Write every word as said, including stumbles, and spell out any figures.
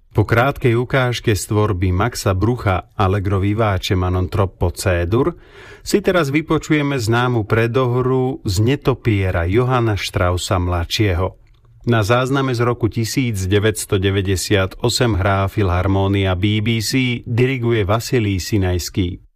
Po krátkej ukážke z tvorby Maxa Brucha Allegro vivace ma non troppo cedur si teraz vypočujeme známu predohru z Netopiera Johanna Straussa mladšieho. Na zázname z roku devätnásťstodeväťdesiatosem hrá Filharmónia bé bé cé, diriguje Vasilij Sinajský.